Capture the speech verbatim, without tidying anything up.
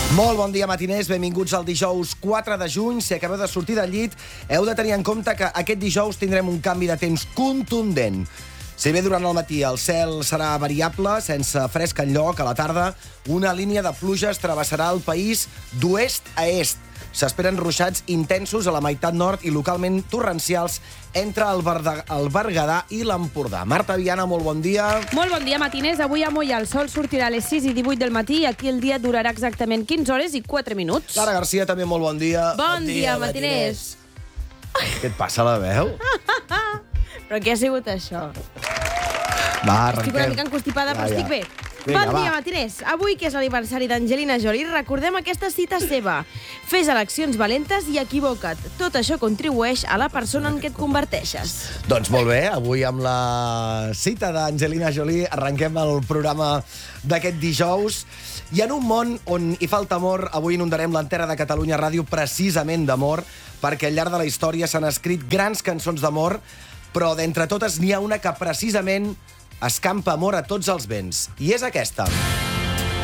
Molt bon dia, matiners. Benvinguts al dijous quatre de juny. Si acabeu de sortir del llit, heu de tenir en compte que aquest dijous tindrem un canvi de temps contundent. Si bé durant el matí el cel serà variable, sense fresc enlloc, a la tarda una línia de pluges travessarà el país d'oest a est. S'esperen ruixats intensos a la meitat nord i localment torrencials entre el, Berda, el Berguedà i l'Empordà. Marta Viana, molt bon dia. Molt bon dia, matiners. Avui a Mollà el sol sortirà a les sis i divuit del matí i aquí el dia durarà exactament quinze hores i quatre minuts. Clara Garcia, també molt bon dia. Bon, bon dia, dia, matiners. matiners. Què et passa a la veu? Però què ha sigut això? Va, arrenquem. Estic una mica encostipada, ja, però estic ja. bé. Vinga, bon dia, va. matiners. Avui, que és l'aniversari d'Angelina Jolie, recordem aquesta cita seva. Fes eleccions valentes i equivoca't. Tot això contribueix a la persona en què et converteixes. Doncs molt bé, avui amb la cita d'Angelina Jolie arrenquem el programa d'aquest dijous. I en un món on hi falta amor, avui inundarem l'antena de Catalunya Ràdio precisament d'amor, perquè al llarg de la història s'han escrit grans cançons d'amor, però d'entre totes n'hi ha una que precisament escampa amor a tots els vents. I és aquesta.